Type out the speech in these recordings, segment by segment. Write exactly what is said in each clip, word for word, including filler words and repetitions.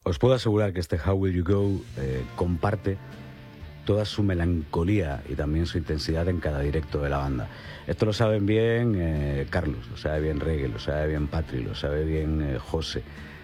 Os puedo asegurar que este How Will You Go eh, comparte toda su melancolía y también su intensidad en cada directo de la banda. Esto lo saben bien eh, Carlos, lo sabe bien Reggae, lo sabe bien Patri, lo sabe bien eh, José,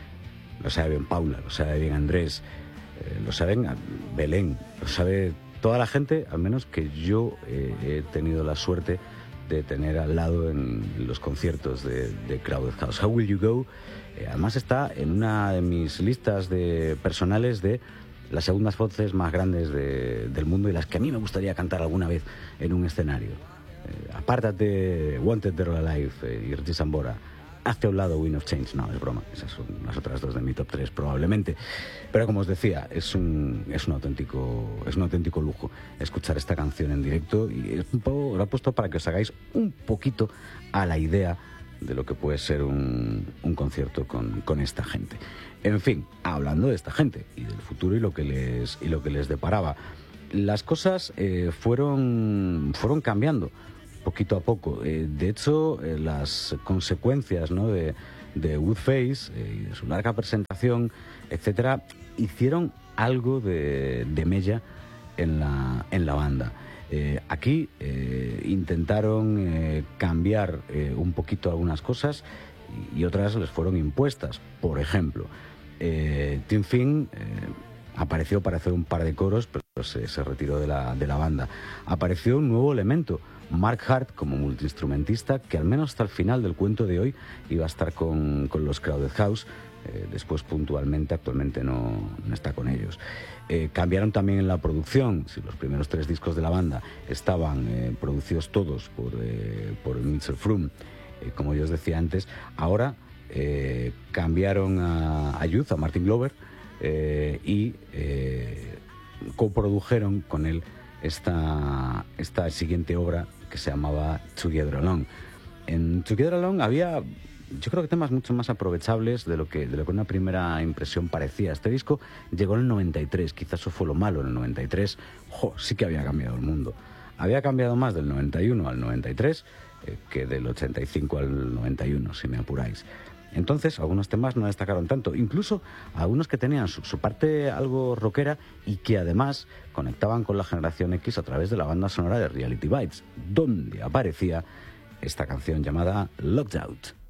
lo sabe bien Paula, lo sabe bien Andrés, eh, lo saben Belén, lo sabe toda la gente, al menos que yo eh, he tenido la suerte de tener al lado en los conciertos de, de Crowded House. How Will You Go eh, además está en una de mis listas de personales de las segundas voces más grandes de, del mundo y las que a mí me gustaría cantar alguna vez en un escenario. Eh, apártate Wanted, Dead or Alive eh, y Richie Sambora. Hazte a un lado Wind of Change. No, es broma. Esas son las otras dos de mi top tres probablemente. Pero como os decía, es un, es un, auténtico, es un auténtico lujo escuchar esta canción en directo y es un poco, lo he puesto para que os hagáis un poquito a la idea de lo que puede ser un, un concierto con, con esta gente. En fin, hablando de esta gente y del futuro y lo que les, y lo que les deparaba, las cosas eh, fueron, fueron cambiando poquito a poco. Eh, de hecho, eh, las consecuencias, ¿no?, de, de Woodface eh, y de su larga presentación, etcétera, hicieron algo de, de mella en la, en la banda. Eh, aquí eh, intentaron eh, cambiar eh, un poquito algunas cosas y, y otras les fueron impuestas. Por ejemplo, eh, Tim Finn eh, apareció para hacer un par de coros, pero se, se retiró de la, de la banda. Apareció un nuevo elemento, Mark Hart como multiinstrumentista, que al menos hasta el final del cuento de hoy iba a estar con, con los Crowded House. Eh, después puntualmente, actualmente no, no está con ellos. Eh, cambiaron también en la producción. Si los primeros tres discos de la banda estaban eh, producidos todos por, eh, por Mitchell Froom, eh, como yo os decía antes, ahora eh, cambiaron a, a Youth, a Martin Glover, eh, y eh, coprodujeron con él esta, esta siguiente obra que se llamaba Together Alone. En Together Alone había, yo creo que temas mucho más aprovechables de lo que de lo que una primera impresión parecía. Este disco llegó en el noventa y tres, quizás eso fue lo malo. En el noventa y tres, jo, sí que había cambiado el mundo. Había cambiado más del noventa y uno al noventa y tres eh, que del ochenta y cinco al noventa y uno, si me apuráis. Entonces, algunos temas no destacaron tanto, incluso algunos que tenían su, su parte algo rockera y que además conectaban con la generación X a través de la banda sonora de Reality Bites, donde aparecía esta canción llamada Locked Out.